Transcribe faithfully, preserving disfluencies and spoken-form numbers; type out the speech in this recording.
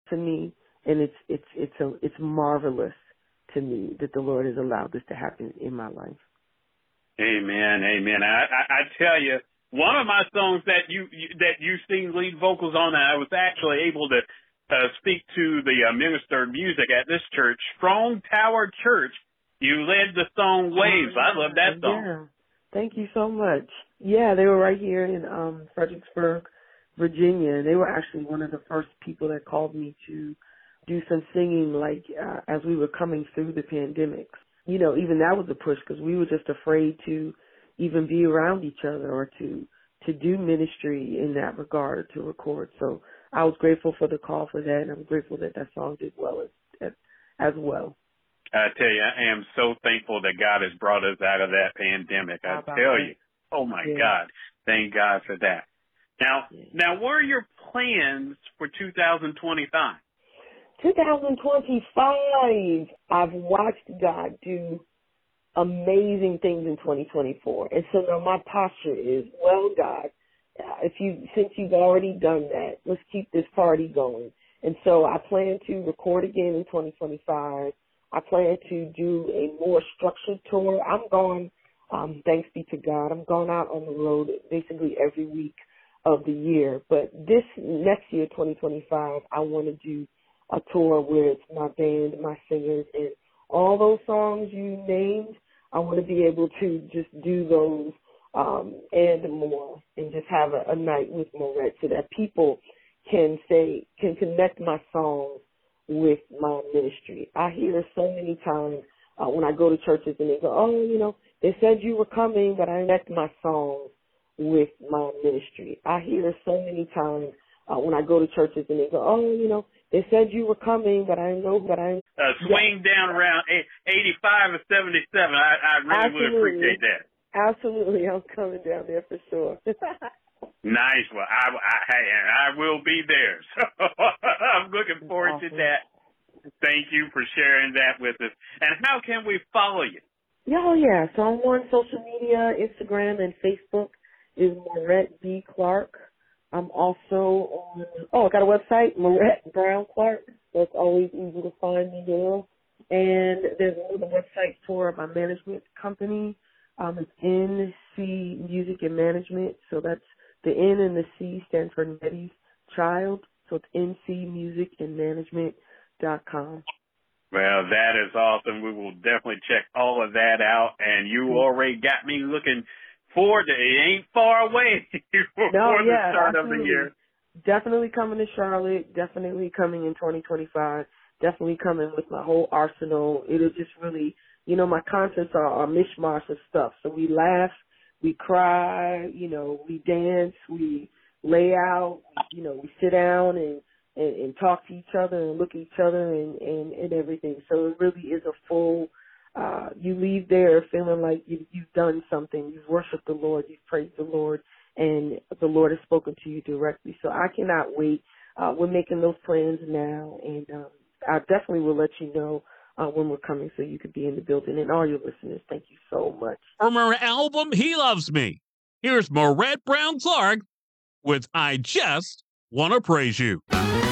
to me, and it's it's it's a it's marvelous to me that the Lord has allowed this to happen in my life. Amen, amen. I, I, I tell you, one of my songs that you, you that you sing lead vocals on, I was actually able to uh, speak to the uh, minister of music at this church, Strong Tower Church. You led the song Waves. I love that song. Yeah, thank you so much. Yeah, they were right here in um, Fredericksburg, Virginia. They were actually one of the first people that called me to do some singing, like uh, as we were coming through the pandemic. You know, even that was a push because we were just afraid to even be around each other or to to do ministry in that regard, to record. So I was grateful for the call for that, and I'm grateful that that song did well as as, as well. I tell you, I am so thankful that God has brought us out of that pandemic. I tell you, oh my yeah. God, thank God for that. Now, yeah. now, what are your plans for two thousand twenty-five? twenty twenty-five, I've watched God do amazing things in twenty twenty-four. And so now my posture is, well, God, if you, since you've already done that, let's keep this party going. And so I plan to record again in twenty twenty-five. I plan to do a more structured tour. I'm going, um, thanks be to God, I'm going out on the road basically every week of the year. But this next year, twenty twenty-five, I want to do a tour where it's my band, my singers, and all those songs you named. I want to be able to just do those um, and more, and just have a, a night with Moret so that people can say, can connect my songs with my ministry. I hear so many times uh, when I go to churches and they go, oh, you know, they said you were coming, but I connect my songs with my ministry. I hear so many times uh, when I go to churches and they go, oh, you know, they said you were coming, but I know that I... Uh, swing yeah. down around eighty-five or seventy-seven. I, I really Absolutely. would appreciate that. Absolutely. I'm coming down there for sure. Nice. Well, I, I, and I will be there. So I'm looking forward awesome. to that. Thank you for sharing that with us. And how can we follow you? Yeah, oh, yeah. So I'm on social media, Instagram and Facebook is Moret B. Clark. I'm also on, oh, I got a website, Moret Brown Clark. So it's always easy to find me there. And there's another website for my management company. Um, it's N C Music and Management. So that's the N and the C stands for Nettie's Child. So it's N C Music and Management dot com. Well, that is awesome. We will definitely check all of that out. And you already got me looking forward to it. It ain't far away before no, the yeah, start absolutely. of the year. Definitely coming to Charlotte. Definitely coming in twenty twenty-five. Definitely coming with my whole arsenal. It'll just really, you know, my concerts are a mishmash of stuff. So we laugh, we cry, you know, we dance, we lay out, you know, we sit down and, and, and talk to each other and look at each other and, and, and everything. So it really is a full, uh, you leave there feeling like you, you've done something. You've worshiped the Lord. You've praised the Lord. And the Lord has spoken to you directly. So I cannot wait. Uh, we're making those plans now. And um, I definitely will let you know uh, when we're coming so you could be in the building. And all your listeners, thank you so much. From her album, He Loves Me, here's Moret Brown Clark with I Just Want to Praise You.